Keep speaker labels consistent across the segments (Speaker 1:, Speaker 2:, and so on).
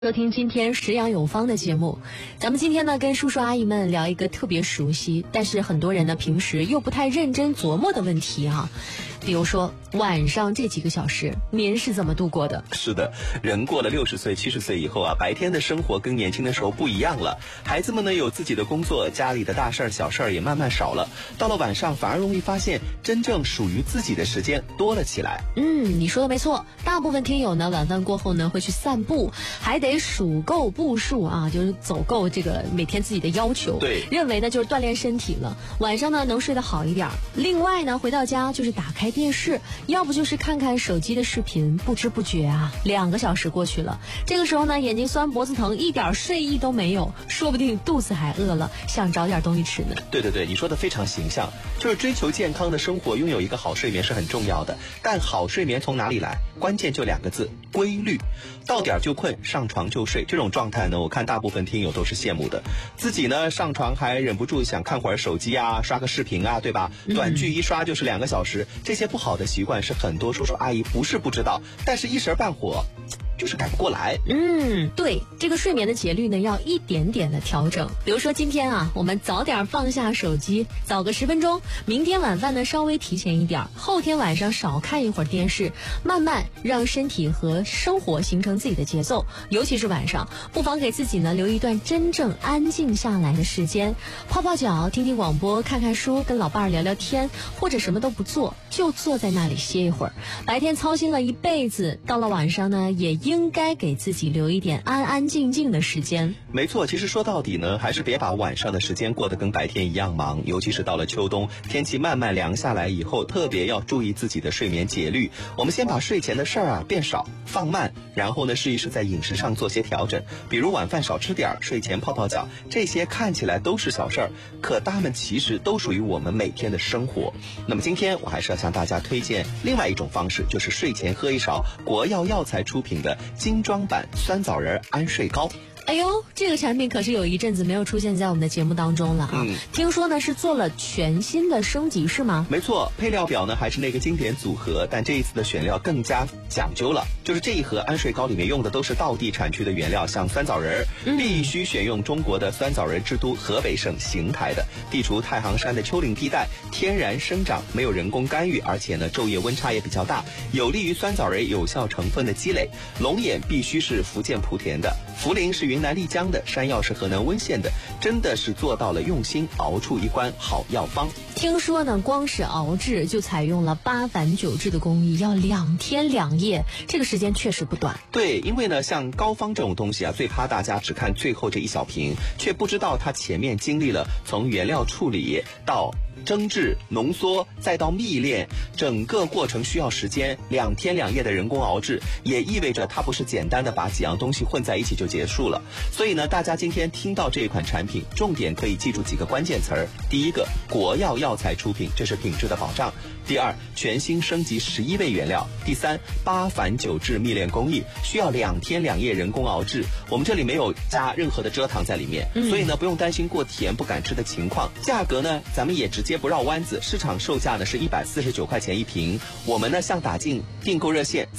Speaker 1: 收听今天食养有方的节目，咱们今天呢跟叔叔阿姨们聊一个特别熟悉，但是很多人呢平时又不太认真琢磨的问题啊。比如说晚上这几个小时，您是怎么度过的？
Speaker 2: 是的，人过了60岁、70岁以后啊，白天的生活跟年轻的时候不一样了。孩子们呢有自己的工作，家里的大事儿、小事儿也慢慢少了。到了晚上，反而容易发现真正属于自己的时间多了起来。
Speaker 1: 你说的没错，大部分听友呢晚饭过后呢会去散步，还得数够步数啊，就是走够这个每天自己的要求。
Speaker 2: 对，
Speaker 1: 认为呢就是锻炼身体了，晚上呢能睡得好一点。另外呢回到家就是打开电视，要不就是看看手机的视频，不知不觉啊2个小时过去了。这个时候呢眼睛酸脖子疼，一点睡意都没有，说不定肚子还饿了，想找点东西吃呢。
Speaker 2: 对，你说的非常形象，就是追求健康的生活，拥有一个好睡眠是很重要的。但好睡眠从哪里来？关键就2个字：规律。到点就困，上床就睡，这种状态呢，我看大部分听友都是羡慕的。自己呢上床还忍不住想看会儿手机啊，刷个视频啊，对吧？短剧一刷就是2个小时，这些不好的习惯是很多叔叔阿姨不是不知道，但是一时半会就是改不过来。
Speaker 1: 对，这个睡眠的节律呢要一点点的调整。比如说今天啊，我们早点放下手机，早个10分钟，明天晚饭呢稍微提前一点，后天晚上少看一会儿电视，慢慢让身体和生活形成自己的节奏。尤其是晚上，不妨给自己呢留一段真正安静下来的时间，泡泡脚，听听广播，看看书，跟老伴儿聊聊天，或者什么都不做，就坐在那里歇一会儿。白天操心了一辈子，到了晚上呢也应该给自己留一点安安静静的时间。
Speaker 2: 没错，其实说到底呢，还是别把晚上的时间过得跟白天一样忙，尤其是到了秋冬，天气慢慢凉下来以后，特别要注意自己的睡眠节律。我们先把睡前的事儿变少放慢，然后呢试一试在饮食上做些调整，比如晚饭少吃点，睡前泡泡脚，这些看起来都是小事儿，可它们其实都属于我们每天的生活。那么今天我还是要向大家推荐另外一种方式，就是睡前喝一勺国药药材出品的精装版酸枣仁安睡膏。
Speaker 1: 哎呦，这个产品可是有一阵子没有出现在我们的节目当中了啊！听说呢是做了全新的升级，是吗？
Speaker 2: 没错，配料表呢还是那个经典组合，但这一次的选料更加讲究了。就是这一盒安睡膏里面用的都是道地产区的原料，像酸枣仁，必须选用中国的酸枣仁之都河北省邢台的，地处太行山的丘陵地带，天然生长，没有人工干预，而且呢昼夜温差也比较大，有利于酸枣仁有效成分的积累。龙眼必须是福建莆田的，茯苓是云南丽江的，山药是河南温县的，真的是做到了用心熬出一关好药方。
Speaker 1: 听说呢，光是熬制就采用了8返9制的工艺，要2天2夜，这个时间确实不短。
Speaker 2: 对，因为呢，像膏方这种东西啊，最怕大家只看最后这一小瓶，却不知道它前面经历了从原料处理到蒸制、浓缩，再到蜜炼，整个过程需要时间，2天2夜的人工熬制，也意味着它不是简单的把几样东西混在一起就结束了。所以呢，大家今天听到这一款产品，重点可以记住几个关键词儿。第一个，国药药材出品，这是品质的保障。第二，全新升级11味原料。第三，8返9制蜜炼工艺，需要2天2夜人工熬制。我们这里没有加任何的蔗糖在里面，所以呢不用担心过甜不敢吃的情况。价格呢，咱们也直接不绕弯子，市场售价呢是149块钱一瓶。我们呢向打进订购热线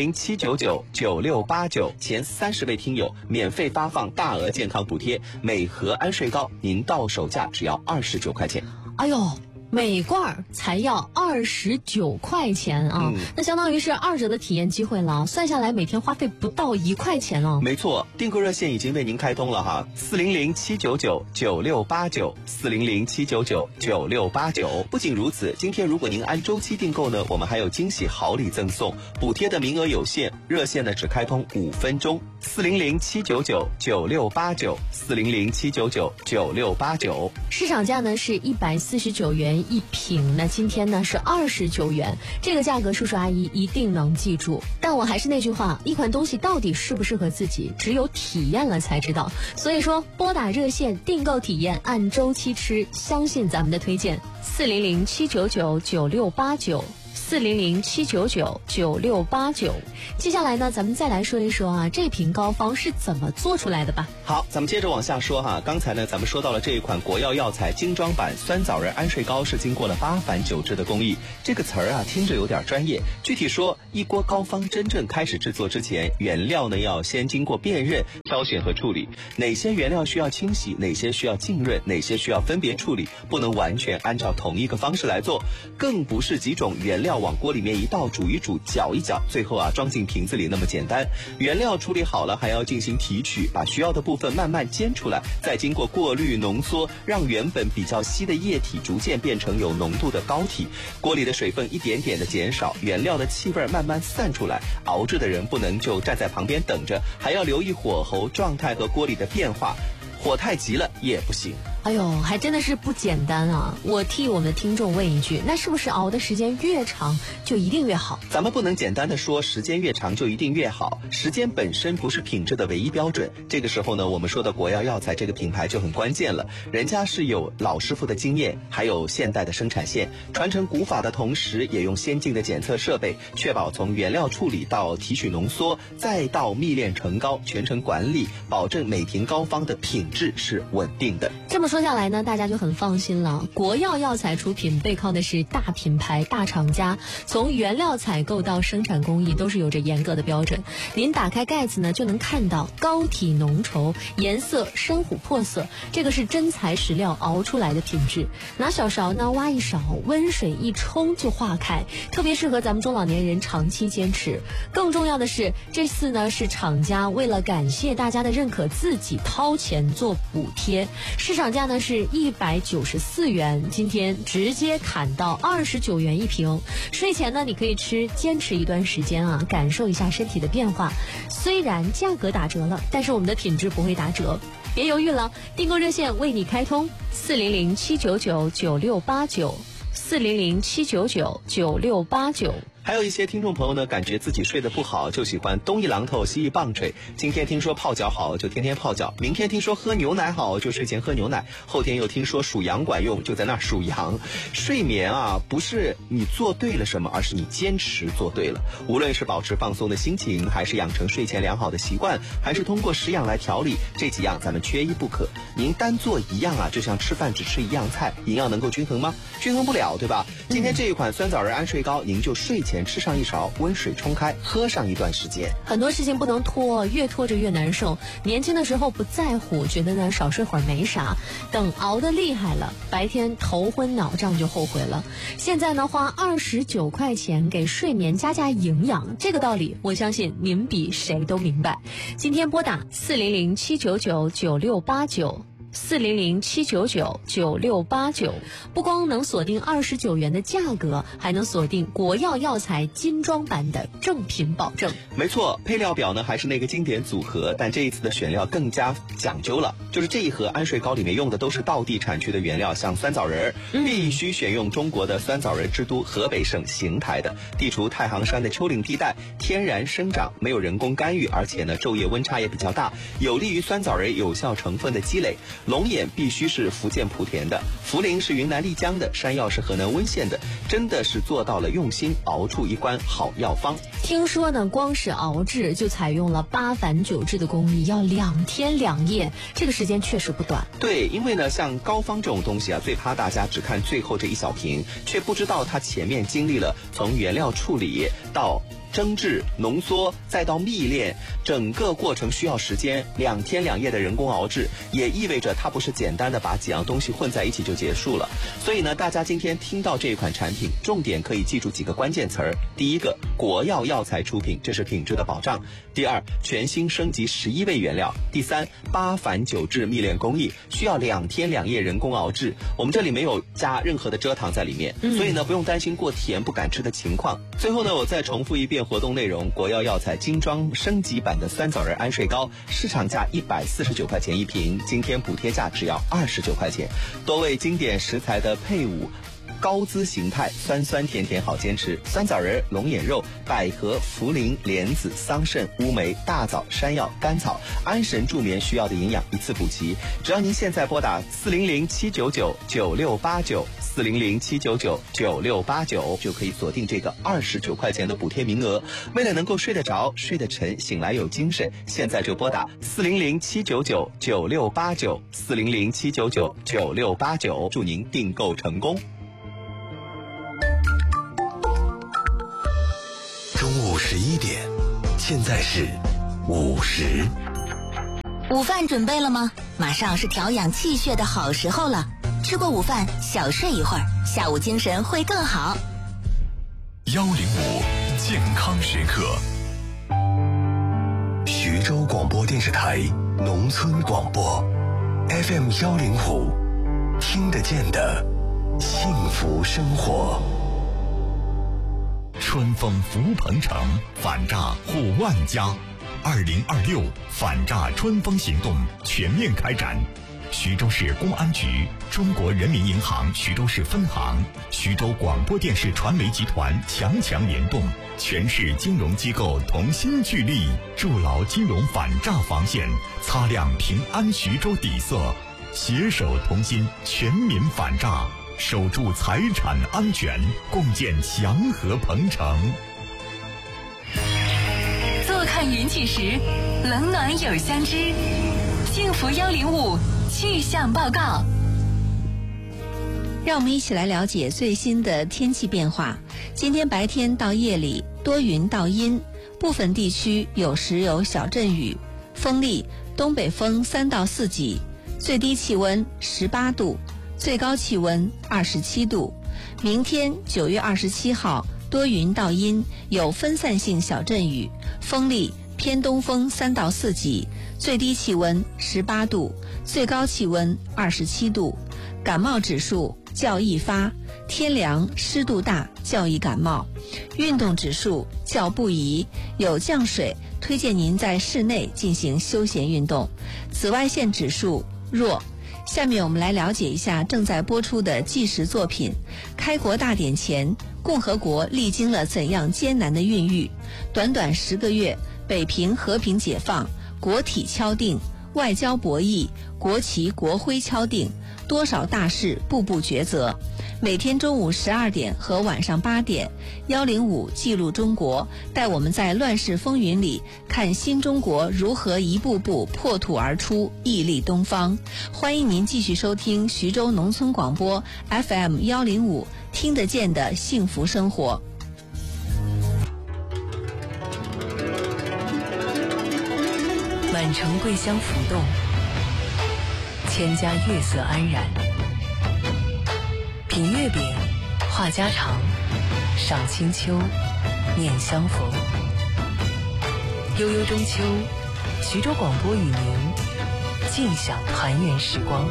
Speaker 2: 400-799-9689，前30位听友免费发放大额健康补贴，每盒安睡膏您到手价只要29块钱。
Speaker 1: 哎呦，每罐才要29块钱啊！那相当于是2折的体验机会了，算下来每天花费不到1块钱哦。
Speaker 2: 没错，订购热线已经为您开通了哈，400-799-9689，400-799-9689。不仅如此，今天如果您按周期订购呢，我们还有惊喜好礼赠送，补贴的名额有限，热线呢只开通5分钟，400-799-9689，400-799-9689。
Speaker 1: 市场价呢是149元一瓶，那今天呢是29元，这个价格叔叔阿姨一定能记住。但我还是那句话，一款东西到底适不适合自己，只有体验了才知道。所以说，拨打热线订购体验，按周期吃，相信咱们的推荐。400-799-9689，400-799-9689。接下来呢，咱们再来说一说啊，这瓶膏方是怎么做出来的吧。
Speaker 2: 好，咱们接着往下说哈。刚才呢，咱们说到了这一款国药药材精装版酸枣仁安睡膏是经过了8返9制的工艺。这个词儿啊，听着有点专业，具体说一锅膏方真正开始制作之前，原料呢要先经过辨认、挑选和处理。哪些原料需要清洗，哪些需要浸润，哪些需要分别处理，不能完全按照同一个方式来做，更不是几种原料往锅里面一倒，煮一煮，搅一搅，最后装进瓶子里那么简单。原料处理好了，还要进行提取，把需要的部分慢慢煎出来，再经过过滤浓缩，让原本比较稀的液体逐渐变成有浓度的膏体。锅里的水分一点点的减少，原料的气味慢慢散出来。熬制的人不能就站在旁边等着，还要留意火候状态和锅里的变化，火太急了也不行。
Speaker 1: 哎呦，还真的是不简单啊！我替我们的听众问一句，那是不是熬的时间越长就一定越好？
Speaker 2: 咱们不能简单的说时间越长就一定越好，时间本身不是品质的唯一标准。这个时候呢，我们说的国药药材这个品牌就很关键了，人家是有老师傅的经验，还有现代的生产线，传承古法的同时，也用先进的检测设备，确保从原料处理到提取浓缩，再到蜜炼成膏，全程管理，保证每瓶膏方的品质是稳定的。
Speaker 1: 这么说下来呢，大家就很放心了。国药药材出品背靠的是大品牌、大厂家，从原料采购到生产工艺都是有着严格的标准。您打开盖子呢，就能看到膏体浓稠，颜色深琥珀色，这个是真材实料熬出来的品质。拿小勺呢挖一勺，温水一冲就化开，特别适合咱们中老年人长期坚持。更重要的是，这次呢是厂家为了感谢大家的认可，自己掏钱做补贴，市场价呢是194元，今天直接砍到29元一瓶。睡前呢你可以吃，坚持一段时间啊，感受一下身体的变化。虽然价格打折了，但是我们的品质不会打折。别犹豫了，订购热线为你开通400-799-9689，400-799-9689。
Speaker 2: 还有一些听众朋友呢，感觉自己睡得不好，就喜欢东一榔头西一棒槌。今天听说泡脚好，就天天泡脚；明天听说喝牛奶好，就睡前喝牛奶；后天又听说数羊管用，就在那儿数羊。睡眠啊，不是你做对了什么，而是你坚持做对了。无论是保持放松的心情，还是养成睡前良好的习惯，还是通过食养来调理，这几样咱们缺一不可。您单做一样啊，就像吃饭只吃一样菜，营养能够均衡吗？均衡不了，对吧？今天这一款酸枣仁安睡膏，您就睡前吃上一勺，温水冲开，喝上一段时间。
Speaker 1: 很多事情不能拖，越拖着越难受。年轻的时候不在乎，觉得呢少睡会儿没啥，等熬得厉害了，白天头昏脑胀就后悔了。现在呢，花29块钱给睡眠加营养，这个道理我相信您比谁都明白。今天拨打400-799-9689，400-799-9689，不光能锁定29元的价格，还能锁定国药药材精装版的正品保证。
Speaker 2: 没错，配料表呢还是那个经典组合，但这一次的选料更加讲究了，就是这一盒安睡膏里面用的都是道地产区的原料，像酸枣仁，必须选用中国的酸枣仁之都河北省邢台的，地处太行山的丘陵地带，天然生长，没有人工干预，而且呢昼夜温差也比较大，有利于酸枣仁有效成分的积累。龙眼必须是福建莆田的，茯苓是云南丽江的，山药是河南温县的，真的是做到了用心熬出一关好药方。
Speaker 1: 听说呢，光是熬制就采用了8反9制的工艺，要2天2夜，这个时间确实不短。
Speaker 2: 对，因为呢，像膏方这种东西啊，最怕大家只看最后这一小瓶，却不知道它前面经历了从原料处理到蒸制、浓缩，再到蜜炼，整个过程需要时间，2天2夜的人工熬制，也意味着它不是简单的把几样东西混在一起就结束了。所以呢，大家今天听到这一款产品，重点可以记住几个关键词儿：第一个，国药药材出品，这是品质的保障；第二，全新升级11味原料；第三，8反9制蜜炼工艺，需要2天2夜人工熬制，我们这里没有加任何的蔗糖在里面，所以呢，不用担心过甜不敢吃的情况。最后呢，我再重复一遍活动内容：国药药材精装升级版的酸枣仁安睡膏，市场价149块钱一瓶，今天补贴价只要29块钱，多味经典食材的配伍，高姿形态，酸酸甜甜好坚持。酸枣仁、龙眼肉、百合、茯苓、莲子、桑葚、乌梅、大枣、山药、甘草，安神助眠需要的营养一次补齐。只要您现在拨打400-799-9689，400-799-9689，就可以锁定这个29块钱的补贴名额。为了能够睡得着、睡得沉、醒来有精神，现在就拨打400-799-9689，400-799-9689，祝您订购成功。
Speaker 3: 中午 21点，现在是50。
Speaker 4: 午饭准备了吗？马上是调养气血的好时候了。吃过午饭，小睡一会儿，下午精神会更好。
Speaker 3: 105健康时刻，徐州广播电视台农村广播 FM 105，听得见的幸福生活。春风福鹏城，反诈护万家。2026反诈春风行动全面开展。徐州市公安局、中国人民银行徐州市分行、徐州广播电视传媒集团强联动，全市金融机构同心聚力，筑牢金融反诈防线，擦亮平安徐州底色，携手同心，全民反诈，守住财产安全，共建祥和鹏城。
Speaker 5: 坐看云起时，冷暖有相知。幸福105气象报告。
Speaker 1: 让我们一起来了解最新的天气变化。今天白天到夜里多云到阴，部分地区有时有小阵雨，风力东北风3到4级，最低气温18度，最高气温27度。明天9月27号多云到阴，有分散性小阵雨，风力偏东风3到4级，最低气温18度，最高气温27度。感冒指数较易发，天凉湿度大较易感冒。运动指数较不宜，有降水，推荐您在室内进行休闲运动。紫外线指数弱。下面我们来了解一下正在播出的纪实作品。开国大典前，共和国历经了怎样艰难的孕育？短短10个月，北平和平解放，国体敲定，外交博弈，国旗国徽敲定，多少大事步步抉择。每天中午12点和晚上8点，105记录中国，带我们在乱世风云里看新中国如何一步步破土而出，屹立东方。欢迎您继续收听徐州农村广播 FM 105，听得见的幸福生活。
Speaker 5: 满城桂香浮动，千家月色安然。品月饼，话家常，赏清秋，念相逢。悠悠中秋，徐州广播与您尽享团圆时光。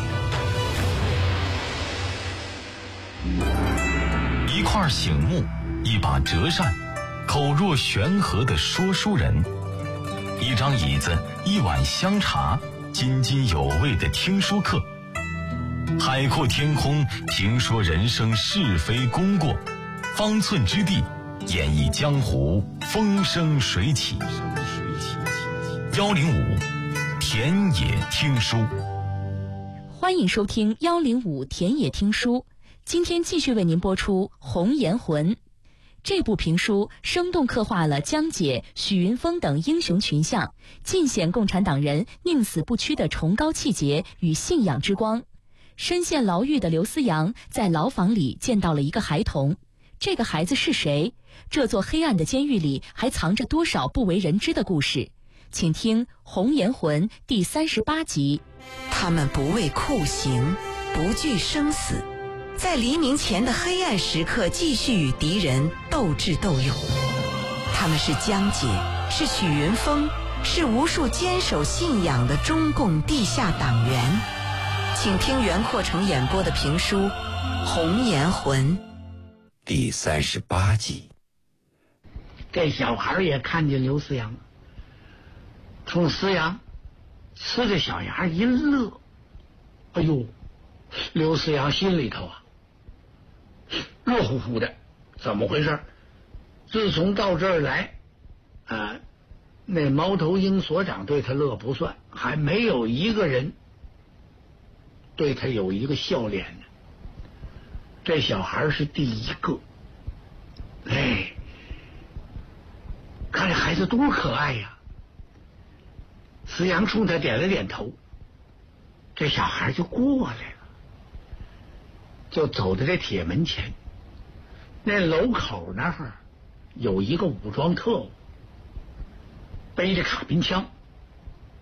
Speaker 3: 一块醒目，一把折扇，口若悬河的说书人，一张椅子，一碗香茶，津津有味的听书课。海阔天空，评说人生是非功过，方寸之地，演绎江湖风生水起。105田野听书，
Speaker 5: 欢迎收听105田野听书。今天继续为您播出《红颜魂》。这部评书生动刻画了江姐、许云峰等英雄群像，尽显共产党人宁死不屈的崇高气节与信仰之光。身陷牢狱的刘思洋在牢房里见到了一个孩童，这个孩子是谁？这座黑暗的监狱里还藏着多少不为人知的故事？请听《红颜魂》第38集。
Speaker 6: 他们不畏酷刑，不惧生死，在黎明前的黑暗时刻继续与敌人斗智斗勇。他们是江姐，是许云峰，是无数坚守信仰的中共地下党员。请听袁阔成演播的评书《红颜魂》
Speaker 3: 第38集。
Speaker 7: 这小孩也看见刘思阳，冲思阳呲着小牙一乐。哎呦，刘思阳心里头啊热乎乎的，怎么回事？自从到这儿来，那猫头鹰所长对他乐不算，还没有一个人对他有一个笑脸呢。这小孩是第一个。哎，看这孩子多可爱呀！思阳冲他点了点头，这小孩就过来了，就走到这铁门前。那楼口那儿有一个武装特务背着卡宾枪